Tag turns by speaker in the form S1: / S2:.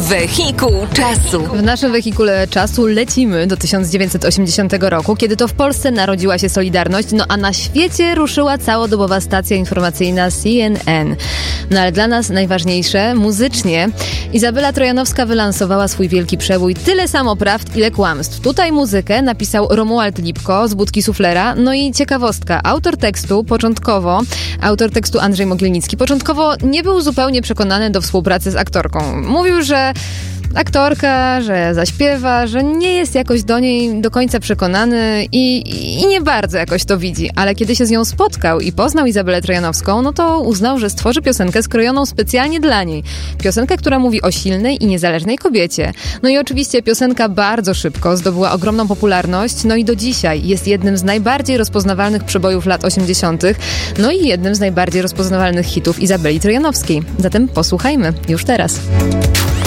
S1: Wehikuł czasu.
S2: W naszym wehikule czasu lecimy do 1980 roku, kiedy to w Polsce narodziła się Solidarność, a na świecie ruszyła całodobowa stacja informacyjna CNN. No ale dla nas najważniejsze, muzycznie, Izabela Trojanowska wylansowała swój wielki przebój Tyle samo prawd, ile kłamstw. Tutaj muzykę napisał Romuald Lipko z Budki Suflera. No i ciekawostka, autor tekstu Andrzej Mogielnicki, początkowo nie był zupełnie przekonany do współpracy z aktorką. Mówił, że aktorka, że zaśpiewa, że nie jest jakoś do niej do końca przekonany i nie bardzo jakoś to widzi. Ale kiedy się z nią spotkał i poznał Izabelę Trojanowską, no to uznał, że stworzy piosenkę skrojoną specjalnie dla niej. Piosenkę, która mówi o silnej i niezależnej kobiecie. No i oczywiście piosenka bardzo szybko zdobyła ogromną popularność, no i do dzisiaj jest jednym z najbardziej rozpoznawalnych przebojów lat 80., no i jednym z najbardziej rozpoznawalnych hitów Izabeli Trojanowskiej. Zatem posłuchajmy już teraz.